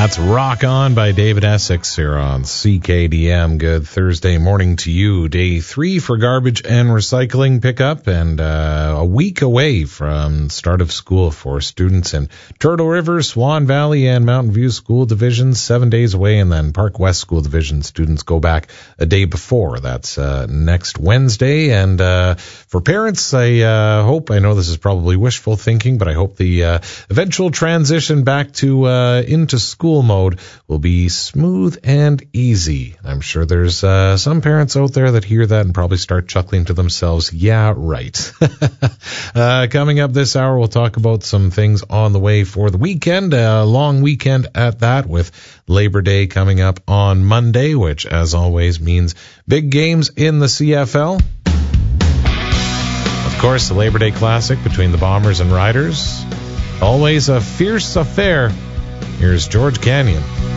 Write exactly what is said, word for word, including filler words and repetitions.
That's Rock On by David Essex here on C K D M. Good Thursday morning to you. Day three for garbage and recycling pickup, and uh, a week away from start of school for students in Turtle River, Swan Valley, and Mountain View school divisions. Seven days away, and then Park West school division students go back a day before. That's uh, next Wednesday. And uh, for parents, I uh, hope, I know this is probably wishful thinking, but I hope the uh, eventual transition back to uh, into school School mode will be smooth and easy. I'm sure there's uh, some parents out there that hear that and probably start chuckling to themselves. Yeah, right. uh, coming up this hour, we'll talk about some things on the way for the weekend, a long weekend at that, with Labor Day coming up on Monday, which, as always, means big games in the C F L. Of course, the Labor Day Classic between the Bombers and Riders. Always a fierce affair. Here's George Canyon.